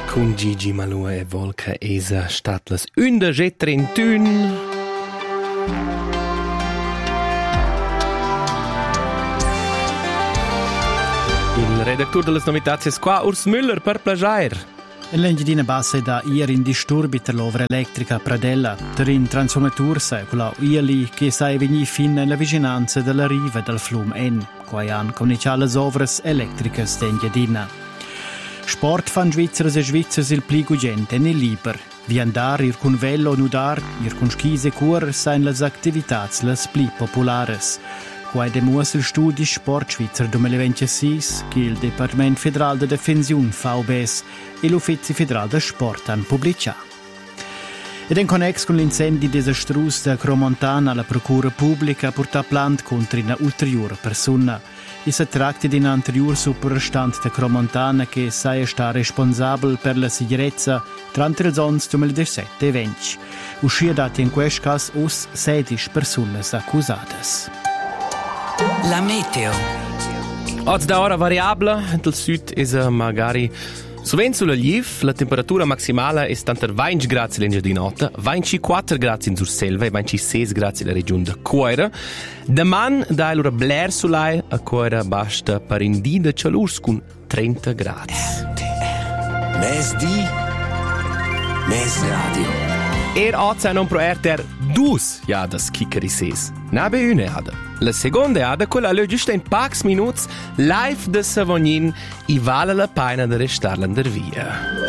Con Gigi Malua e Volca Esa Statlas 11:31. Il redattore delle novità è qua, Urs Müller, per plagiare. L'engine bassa da ieri in disturbi per l'ovra elettrica Pradella, per in trasformatursa, quella ieri che sa venire fin alla vicinanza della riva del Flum N, qua han cominciato le ovre elettriche d'Engadina. Sport fan Svizzers e Svizzers il plico gente ne liber. Vi andar ir con vello nudar, ir con skis e cur sein las activitats las pli populares. Quai demuas il studi Sport Svizzer 2026 che il Departement Federal de Defensiun VBS e l'Uffizi Federal de Sport han publicato. Ed in connex con l'incendio disastroso da Cromontana, la Procura Pubblica ha portato plant contro una ulteriore persona. E si tratta di un anteriore superstante da Cromontana che sia sta responsabile per la sicurezza durante il anno 2017 e 2020. Uscì dati in questo caso 16 persone accusate. La meteo. Oggi da ora variabile, del sud è magari sovente sulla Liv, la temperatura maximale è stata 20 gradi in di notte, 24 gradi in Surselva e 26 gradi nella regione di Coira. Domani da allora bler sull'aia a Coira basta per un dì di calore con 30 gradi. Mes radio. Oggi non pro RTR 2 jadas chicceri ses. Nabe une jada. La seconda jada, quella è giusto in pax minuti live da Savognin e vale la pena di restarla in via.